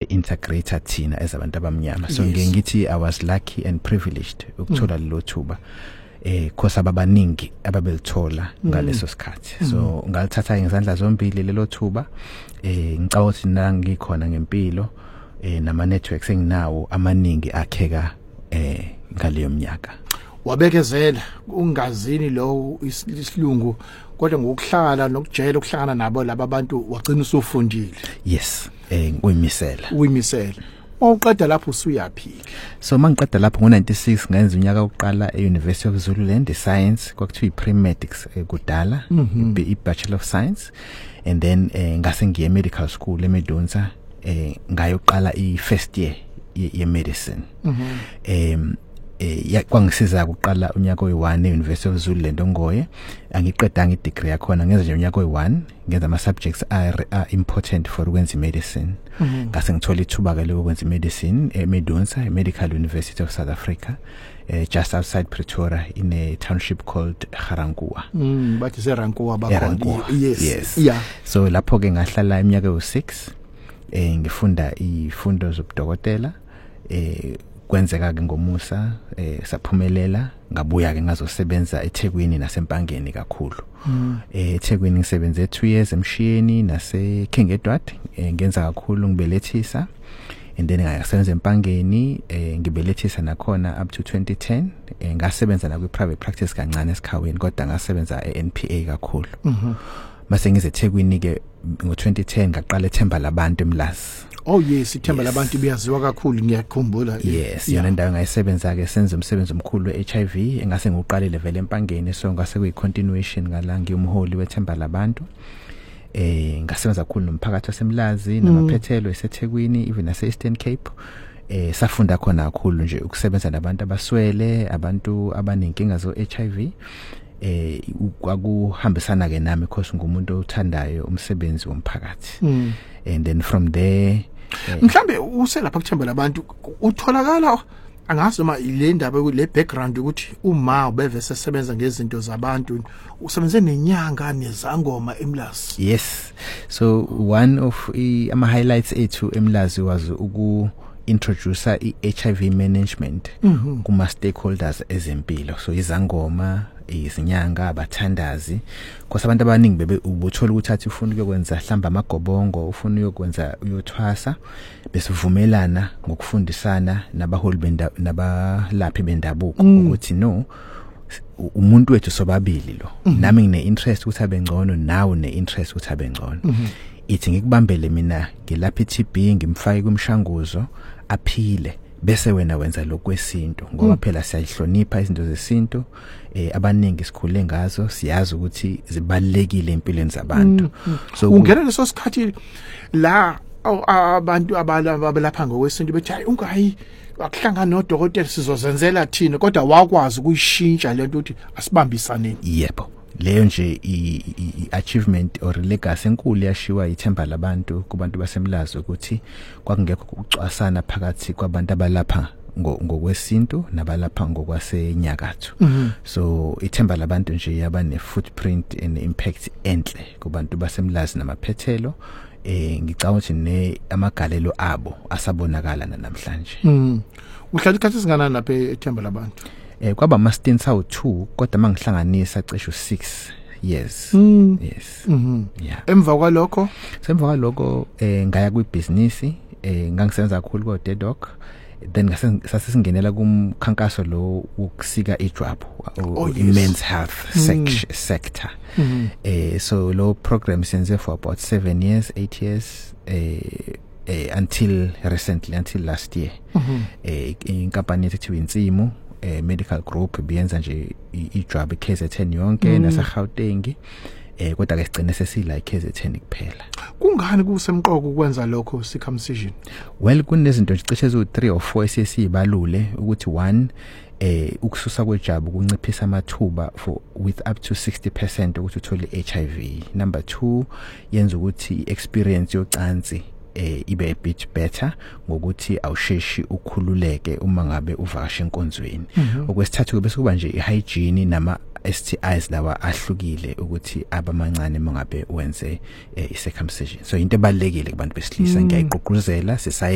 integrator thina ezabantu abamnyama. So ngithi I was lucky and privileged ukuthola lelo thuba khosa ababaningi ababelithola ngaleso sikhathi. So ngalithatha ngezandla zombili lelo thuba ngicabanga ukuthi nangikhona ngempilo nama networks enginawo amaningi akheka ngaleyo minyaka. Wabekezela ungazini lo isilungu kodwa ngokuhlala nokujela ukuhlangana nabo laba bantu wagcina usufundile. Yes, uyimisela. Mawuqeda lapho usuyaphika. So mangiqeda lapho ngo96 ngenza unyaka oqala eUniversity of Zululand science kwakuthiwa iPre-Medics kudala iBachelor of Science, and then ngase ngiye medical school eMedonsa ngayoqala iFirst year ye-medicine. Kwangisiza ukuqala unyaka oyi1 eUniversity of Zululand ongoye. Angiqedanga idegree yakhona ngenza nje unyaka oyi1 ngenza ama subjects are important for ukwenza medicine. Ngase ngithola ithuba ke lokwenza medicine eMedonsa Medical University of South Africa, just outside Pretoria in a township called Garankuwa. Bathi seRankuwa bakhona. Yes. Yeah. So lapho ke ngahlala iminyaka yo6 ngifunda ifundo zobudokotela. Kwenzeka ke ngomusa saphumelela ngabuya ke ngazosebenza eThekwini nasempangeni kakhulu. eThekwini ngisebenze 2 years emshiyeni nase King Edward ngenza kakhulu ngibelethisa, and then ngasebenza empangeni ngibelethisa nakhona up to 2010. Ngasebenza na kwi private practice kancane esikhaweni kodwa ngasebenza eNPA kakhulu. Mase ngize eThekwini ke ngo2010 ngaqala eThemba Labantu eMlazi. Oh yes, ithemba labantu biyaziwa kakhulu ngiyakhumbula. Yes, yona ndawo ngayisebenza ke senze umsebenzi omkhulu weHIV engase ngiqalile vele empangeni, so ngase kuyi continuation ngala ngiyumholi wethemba labantu. Ngasebenza kakhulu nomphakathi waseMlazi namaphethelo eseThekwini even nase Eastern Cape. Safunda khona kakhulu nje ukusebenza nabantu abaswele, abantu abanenkinga zo HIV. Kwakuhambisana ke nami because ngumuntu othandayo umsebenzi womphakathi. And then from there mhlambe uselapha kuthemba labantu utholakala angazi uma ile ndaba le background ukuthi uma ubeve sesebenza ngezinto zabantu usebenze nenyanga nezangoma eMlazi. Yes, so one of ama highlights ethu eMlazi was introduce iHIV management kuma stakeholders ezempilo, so izangoma izinyanga abathandazi because abantu abaningi bebe ubuthola ukuthi athi ufuna ukwenza hlamba amagobongo, ufuna ukwenza uyothwasa, besivumelana ngokufundisana nabaholi nabalaphi bendabuko ukuthi no umuntu wethu sobabili lo nami ngine interest ukuthi abe ngcono nawe ne interest ukuthi abe ngcono. Ithi ngikubambele mina ngilapha iTB ngimfake kumshanguzo aphile bese wena wenza lokwesintu ngoba phela siyayihlonipha izinto zesintu abaningi sikhule ngazo, siyazi ukuthi zibalekile empilweni zabantu. So ungena leso sikhathi la abantu abalapha ngokwesintu bethi hayi ungayi akuhlangana nodokotela sizozenzela thina, kodwa wakwazi ukuyishintsha lento ukuthi asibambisane. Yebo, leyo nje achievement or legacy enkulu yashiwa ithemba labantu kubantu baseMlazi ukuthi kwakungekho ukucwasana phakathi kwabantu abalapha ngokwesintu nabalapha ngokwasenyakatho. So ithemba labantu nje yaba ne footprint and impact enhle kubantu baseMlazi namaphethelo. Ngicabanga ukuthi ne amagalelo abo asabonakala namhlanje. Uhlala isikhathi singana lapha ethemba labantu? Kwaba ama stints awu2 kodwa mangihlanganisa cishe 6 years. Yes. Yeah. Emva kwalokho ngaya kwibusiness ngangisebenza kakhulu ko Dedoc, then sasesingenela kumkhankaso lo wokusika ijwabu men's health sector. So lo program senze for about 7 years 8 years until recently, until last year. Inkampani ethiwa Insimo medical group biyenza nje ijwabu KZN yonke naseGauteng, kodwa ke sigcine sesila KZN kuphela. Kungani kusemqoko ukwenza lokho circumcision? Well, kunezinto cishe ezu3 or 4 esesibalule ukuthi 1 ukususa kwejabu kunciphisa amathuba with up to 60% ukuthi uthole HIV. Number 2 yenza ukuthi experience yocansi ibe a bit better ngokuthi awusheshi ukhululeke uma ngabe uvakasha enkonzweni. Okwesithathu bese kuba nje ihygiene nama STIs lawa ahlukile ukuthi abamancane mangabe wenze i circumcision. So into ebalekile kubantu besilisa ngiyayiqoquzela